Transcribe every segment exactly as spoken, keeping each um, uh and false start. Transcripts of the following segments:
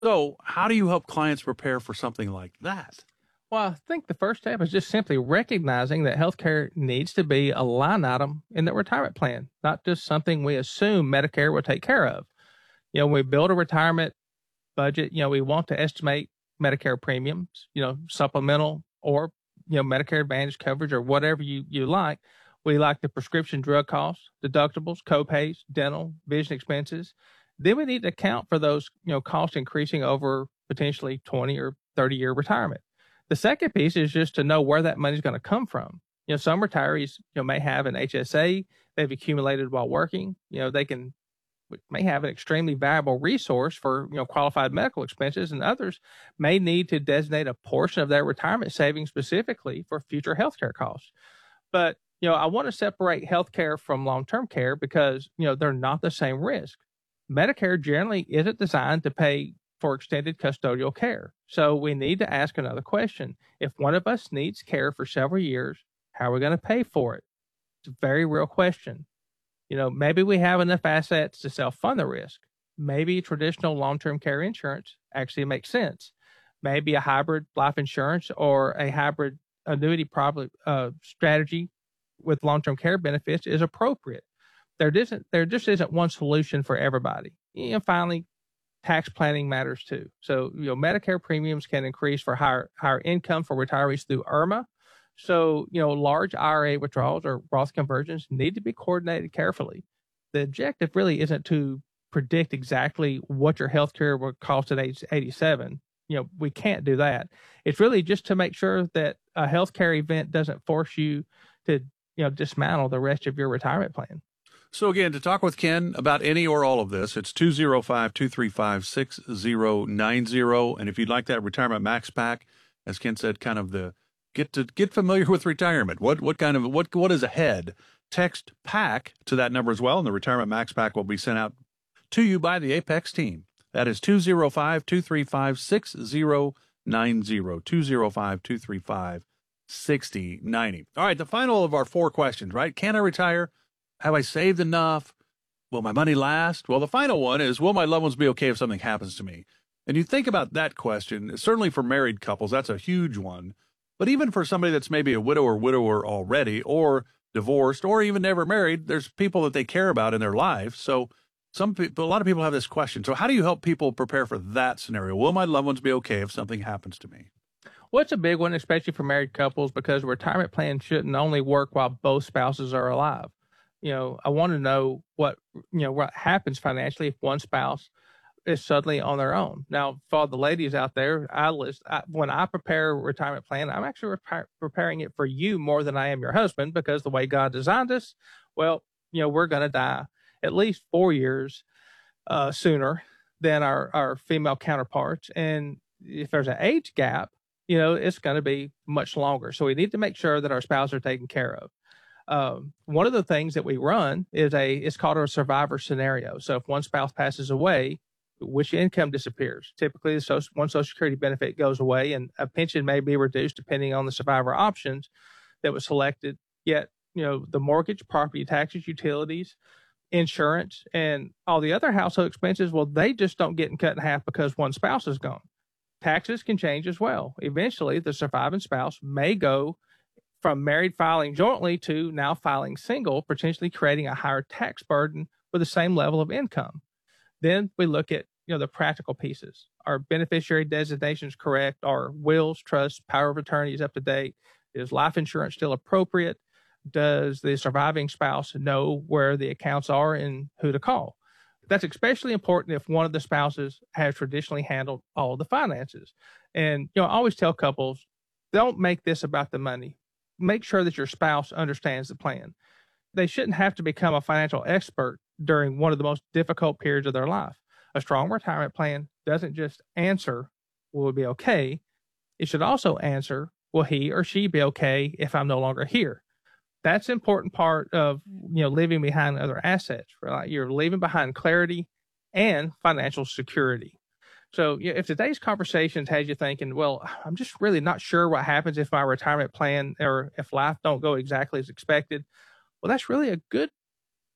So how do you help clients prepare for something like that? Well, I think the first step is just simply recognizing that healthcare needs to be a line item in the retirement plan, not just something we assume Medicare will take care of. You know, when we build a retirement budget, you know, we want to estimate Medicare premiums, you know, supplemental or, you know, Medicare Advantage coverage or whatever you, you like. We like the prescription drug costs, deductibles, copays, dental, vision expenses. Then we need to account for those, you know, costs increasing over potentially twenty or thirty year retirement. The second piece is just to know where that money is going to come from. You know, some retirees, you know, may have an H S A they've accumulated while working. You know, they can may have an extremely valuable resource for, you know, qualified medical expenses, and others may need to designate a portion of their retirement savings specifically for future healthcare costs. But, you know, I want to separate healthcare from long-term care because, you know, they're not the same risk. Medicare generally isn't designed to pay for extended custodial care. So we need to ask another question. If one of us needs care for several years, how are we going to pay for it? It's a very real question. You know, maybe we have enough assets to self-fund the risk. Maybe traditional long-term care insurance actually makes sense. Maybe a hybrid life insurance or a hybrid annuity probably, uh, strategy with long-term care benefits is appropriate. There isn't, there just isn't one solution for everybody. And finally, tax planning matters too. So, you know, Medicare premiums can increase for higher higher income for retirees through IRMAA. So, you know, large I R A withdrawals or Roth conversions need to be coordinated carefully. The objective really isn't to predict exactly what your health care will cost at age eighty-seven. You know, we can't do that. It's really just to make sure that a healthcare event doesn't force you to, you know, dismantle the rest of your retirement plan. So again, to talk with Ken about any or all of this, it's two oh five, two three five, six oh nine oh. And if you'd like that Retirement Max Pack, as Ken said, kind of the get to get familiar with retirement. What what kind of what what is ahead? Text PACK to that number as well, and the Retirement Max Pack will be sent out to you by the Apex team. That is two oh five, two three five, six oh nine oh. two oh five, two three five, six oh nine oh. All right, the final of our four questions, right? Can I retire? Have I saved enough? Will my money last? Well, the final one is, will my loved ones be okay if something happens to me? And you think about that question, certainly for married couples, that's a huge one. But even for somebody that's maybe a widow or widower already, or divorced, or even never married, there's people that they care about in their life. So some people, a lot of people have this question. So how do you help people prepare for that scenario? Will my loved ones be okay if something happens to me? Well, it's a big one, especially for married couples, because a retirement plan shouldn't only work while both spouses are alive. You know, I want to know what, you know, what happens financially if one spouse is suddenly on their own. Now, for all the ladies out there, I list, I, when I prepare a retirement plan, I'm actually re- preparing it for you more than I am your husband, because the way God designed us, well, you know, we're going to die at least four years uh, sooner than our, our female counterparts. And if there's an age gap, you know, it's going to be much longer. So we need to make sure that our spouses are taken care of. Um, one of the things that we run is a, it's called a survivor scenario. So if one spouse passes away, which income disappears? Typically, the social, one Social Security benefit goes away, and a pension may be reduced depending on the survivor options that was selected. Yet, you know, the mortgage, property taxes, utilities, insurance, and all the other household expenses, well, they just don't get cut in half because one spouse is gone. Taxes can change as well. Eventually, the surviving spouse may go from married filing jointly to now filing single, potentially creating a higher tax burden with the same level of income. Then we look at, you know, the practical pieces. Are beneficiary designations correct? Are wills, trusts, power of attorneys up to date? Is life insurance still appropriate? Does the surviving spouse know where the accounts are and who to call? That's especially important if one of the spouses has traditionally handled all the finances. And, you know, I always tell couples, don't make this about the money. Make sure that your spouse understands the plan. They shouldn't have to become a financial expert during one of the most difficult periods of their life. A strong retirement plan doesn't just answer, will it be okay? It should also answer, will he or she be okay if I'm no longer here? That's an important part of, you know, leaving behind other assets, right? You're leaving behind clarity and financial security. So yeah, if today's conversations has you thinking, well, I'm just really not sure what happens if my retirement plan or if life don't go exactly as expected, well, that's really a good,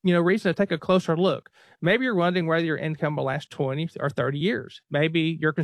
you know, reason to take a closer look. Maybe you're wondering whether your income will last twenty or thirty years. Maybe you're